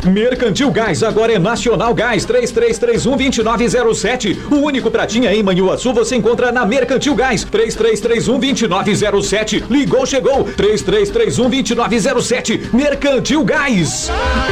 Mercantil Gás, agora é Nacional Gás, 3331-2907. O único pratinha em Manhuaçu você encontra na Mercantil Gás, 3331-2907. Ligou, chegou, 3331-2907. Mercantil Gás.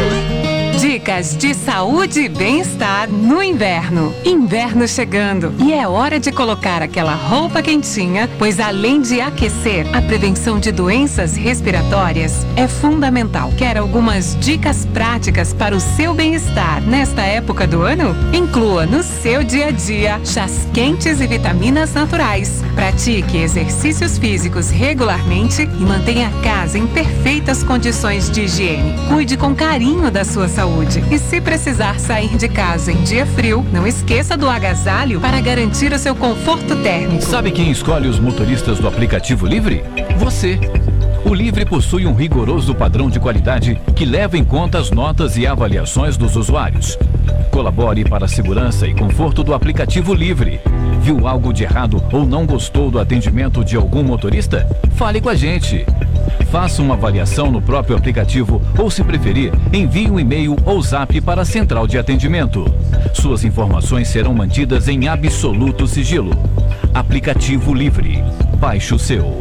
Dicas de saúde e bem-estar no inverno. Inverno chegando e é hora de colocar aquela roupa quentinha, pois além de aquecer, a prevenção de doenças respiratórias é fundamental. Quer algumas dicas práticas para o seu bem-estar nesta época do ano? Inclua no seu dia a dia chás quentes e vitaminas naturais. Pratique exercícios físicos regularmente e mantenha a casa em perfeitas condições de higiene. Cuide com carinho da sua saúde. E se precisar sair de casa em dia frio, não esqueça do agasalho para garantir o seu conforto térmico. Sabe quem escolhe os motoristas do aplicativo Livre? Você. O Livre possui um rigoroso padrão de qualidade que leva em conta as notas e avaliações dos usuários. Colabore para a segurança e conforto do aplicativo Livre. Viu algo de errado ou não gostou do atendimento de algum motorista? Fale com a gente. Faça uma avaliação no próprio aplicativo ou, se preferir, envie um e-mail ou zap para a central de atendimento. Suas informações serão mantidas em absoluto sigilo. Aplicativo Livre. Baixe o seu.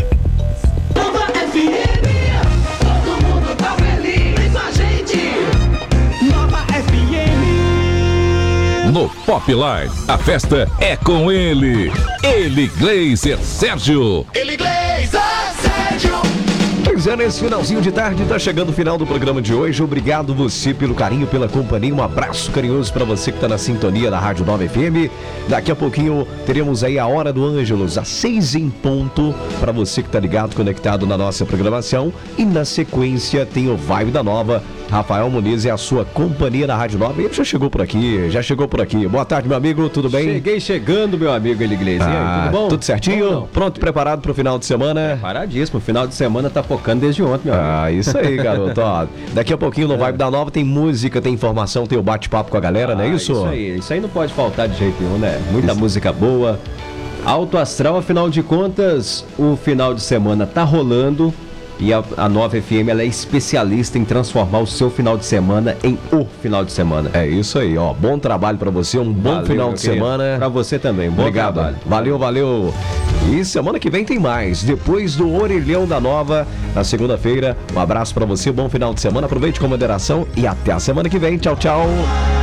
Nova FM, todo mundo tá feliz com a gente. Nova FM. No Pop Line, a festa é com ele. Ele, Gleiser Sérgio. Ele Gleiser Sérgio. Pois é, nesse finalzinho de tarde, tá chegando o final do programa de hoje. Obrigado você pelo carinho, pela companhia. Um abraço carinhoso para você que tá na sintonia da Rádio Nova FM. Daqui a pouquinho teremos aí a Hora do Ângelos, às 6 em ponto, para você que tá ligado, conectado na nossa programação. E na sequência tem o Vibe da Nova. Rafael Muniz é a sua companhia na Rádio Nova. Ele já chegou por aqui. Boa tarde, meu amigo, tudo bem? Cheguei chegando, meu amigo Eli Gleiser. Tudo bom? Tudo certinho? Bom, pronto e preparado pro final de semana? Paradíssimo, o final de semana tá focando desde ontem, meu amigo. Isso aí, garoto. Ó, daqui a pouquinho no Vibe da Nova tem música, tem informação, tem o bate-papo com a galera, não é isso? Isso aí não pode faltar de jeito nenhum, né? Muita música boa. Alto astral, afinal de contas, o final de semana tá rolando. E a Nova FM, ela é especialista em transformar o seu final de semana em o final de semana. É isso aí, ó. Bom trabalho pra você, um bom final de semana. Pra você também, bom trabalho. Valeu. E semana que vem tem mais. Depois do Orelhão da Nova, na segunda-feira. Um abraço pra você, bom final de semana. Aproveite com moderação e até a semana que vem. Tchau, tchau.